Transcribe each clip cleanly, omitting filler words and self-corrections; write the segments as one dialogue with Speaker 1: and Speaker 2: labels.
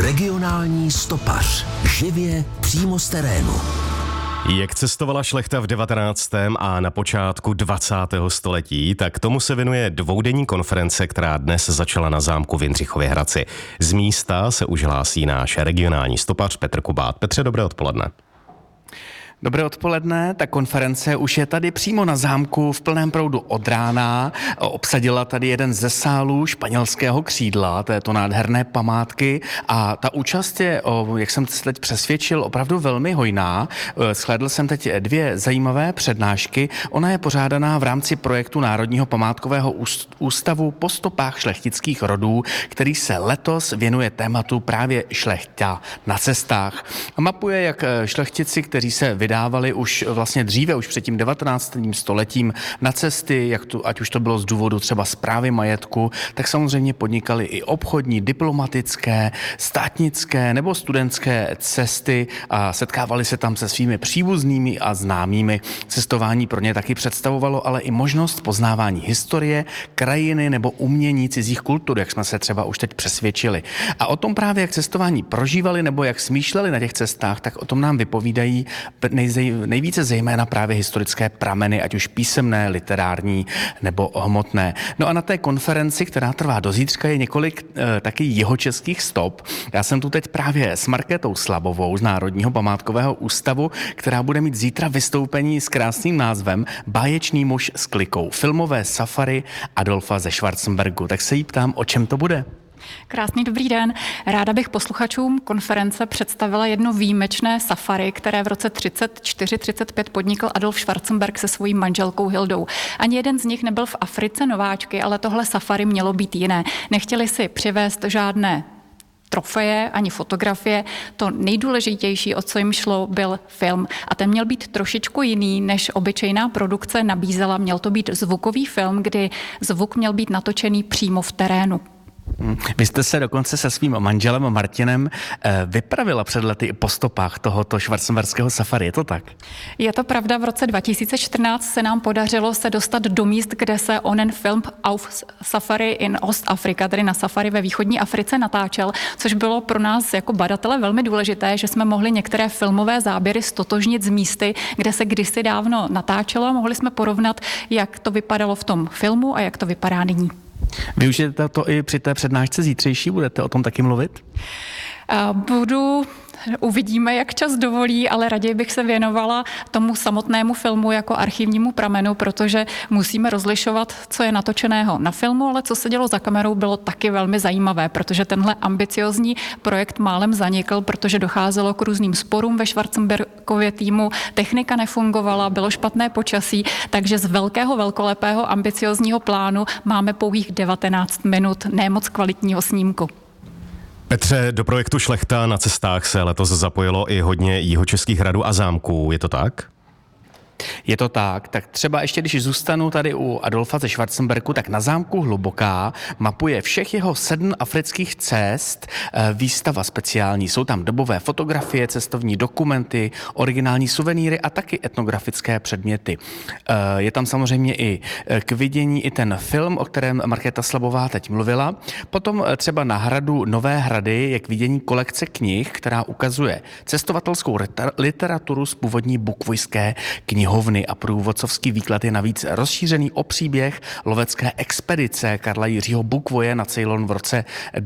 Speaker 1: Regionální stopař. Živě přímo z terénu.
Speaker 2: Jak cestovala šlechta v 19. a na počátku 20. století, tak tomu se věnuje dvoudenní konference, která dnes začala na zámku v Jindřichově Hradci. Z místa se už hlásí náš regionální stopař Petr Kubát. Petře, dobré odpoledne.
Speaker 3: Dobré odpoledne, ta konference už je tady přímo na zámku v plném proudu od rána. Obsadila tady jeden ze sálů španělského křídla, této nádherné památky, a ta účast je, jak jsem se teď přesvědčil, opravdu velmi hojná. Shlédl jsem teď dvě zajímavé přednášky. Ona je pořádaná v rámci projektu Národního památkového ústavu po stopách šlechtických rodů, který se letos věnuje tématu právě šlechta na cestách. A mapuje, jak šlechtici, kteří se vydávali už vlastně dříve, už před tím 19. stoletím na cesty, ať už to bylo z důvodu třeba správy majetku, tak samozřejmě podnikali i obchodní, diplomatické, státnické nebo studentské cesty a setkávali se tam se svými příbuznými a známými. Cestování pro ně taky představovalo ale i možnost poznávání historie, krajiny nebo umění cizích kultur, jak jsme se třeba už teď přesvědčili. A o tom právě, jak cestování prožívali nebo jak smýšleli na těch cestách, tak o tom nám vypovídají nejvíce zejména právě historické prameny, ať už písemné, literární nebo hmotné. No a na té konferenci, která trvá do zítřka, je několik taky jihočeských stop. Já jsem tu teď právě s Markétou Slabovou z Národního památkového ústavu, která bude mít zítra vystoupení s krásným názvem Báječný muž s klikou. Filmové safari Adolfa ze Schwarzenbergu. Tak se jí ptám, o čem to bude?
Speaker 4: Krásný dobrý den. Ráda bych posluchačům konference představila jedno výjimečné safari, které v roce 34-35 podnikl Adolf Schwarzenberg se svojí manželkou Hildou. Ani jeden z nich nebyl v Africe nováčky, ale tohle safari mělo být jiné. Nechtěli si přivést žádné trofeje ani fotografie. To nejdůležitější, o co jim šlo, byl film. A ten měl být trošičku jiný, než obyčejná produkce nabízela. Měl to být zvukový film, kdy zvuk měl být natočený přímo v terénu.
Speaker 3: Vy jste se dokonce se svým manželem Martinem vypravila před lety po stopách tohoto schwarzenberského safari, je to tak?
Speaker 4: Je to pravda, v roce 2014 se nám podařilo se dostat do míst, kde se onen film Auf Safari in Ostafrika, tedy na safari ve východní Africe, natáčel, což bylo pro nás jako badatele velmi důležité, že jsme mohli některé filmové záběry stotožnit z místy, kde se kdysi dávno natáčelo a mohli jsme porovnat, jak to vypadalo v tom filmu a jak to vypadá nyní.
Speaker 3: Využijete to i při té přednášce zítřejší? Budete o tom taky mluvit?
Speaker 4: Uvidíme, jak čas dovolí, ale raději bych se věnovala tomu samotnému filmu jako archivnímu pramenu, protože musíme rozlišovat, co je natočeného na filmu, ale co se dělo za kamerou, bylo taky velmi zajímavé, protože tenhle ambiciozní projekt málem zanikl, protože docházelo k různým sporům ve Schwarzenbergově týmu, technika nefungovala, bylo špatné počasí, takže z velkého, velkolepého, ambiciozního plánu máme pouhých 19 minut nemoc kvalitního snímku.
Speaker 2: Petře, do projektu Šlechta na cestách se letos zapojilo i hodně jihočeských hradů a zámků, je to tak?
Speaker 3: Je to tak. Tak třeba ještě, když zůstanu tady u Adolfa ze Schwarzenbergu, tak na zámku Hluboká mapuje všech jeho 7 afrických cest výstava speciální. Jsou tam dobové fotografie, cestovní dokumenty, originální suvenýry a taky etnografické předměty. Je tam samozřejmě i k vidění i ten film, o kterém Markéta Slabová teď mluvila. Potom třeba na hradu Nové Hrady je k vidění kolekce knih, která ukazuje cestovatelskou literaturu z původní bukvojské knihovny a průvodcovský výklad je navíc rozšířený o příběh lovecké expedice Karla Jiřího Bukvoje na Ceylon v roce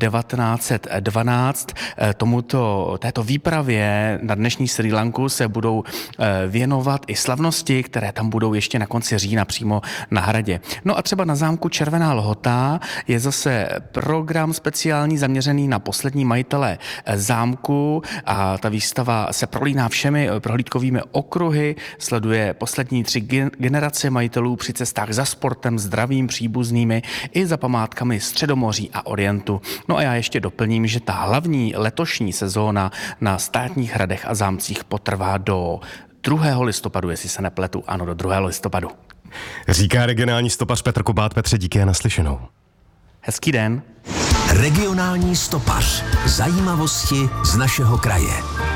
Speaker 3: 1912. Této výpravě na dnešní Srí Lanku se budou věnovat i slavnosti, které tam budou ještě na konci října přímo na hradě. No a třeba na zámku Červená Lhota je zase program speciální zaměřený na poslední majitele zámku a ta výstava se prolíná všemi prohlídkovými okruhy, sleduje poslední 3 generace majitelů při cestách za sportem, zdravím, příbuznými i za památkami Středomoří a Orientu. No a já ještě doplním, že ta hlavní letošní sezóna na státních hradech a zámcích potrvá do 2. listopadu, jestli se nepletu, ano, do 2. listopadu.
Speaker 2: Říká regionální stopař Petr Kubát. Petře, díky a naslyšenou.
Speaker 3: Hezký den.
Speaker 1: Regionální stopař. Zajímavosti z našeho kraje.